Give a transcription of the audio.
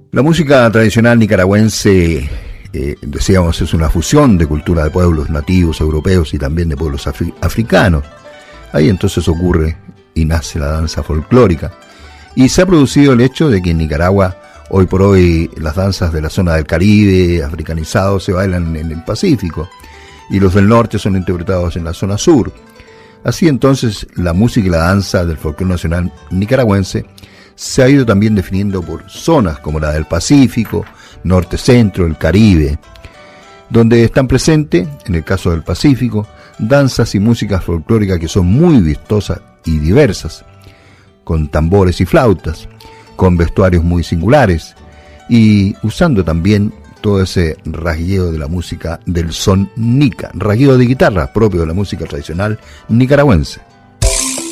La música tradicional nicaragüense, decíamos, es una fusión de cultura de pueblos nativos europeos y también de pueblos africanos. Ahí entonces ocurre y nace la danza folclórica. Y se ha producido el hecho de que en Nicaragua, hoy por hoy, las danzas de la zona del Caribe, africanizados, se bailan en el Pacífico, y los del norte son interpretados en la zona sur. Así entonces, la música y la danza del folclore nacional nicaragüense se ha ido también definiendo por zonas como la del Pacífico, norte-centro, el Caribe, donde están presentes, en el caso del Pacífico, danzas y músicas folclóricas que son muy vistosas y diversas, con tambores y flautas, con vestuarios muy singulares, y usando también todo ese rasgueo de la música del son nica, rasgueo de guitarra propio de la música tradicional nicaragüense.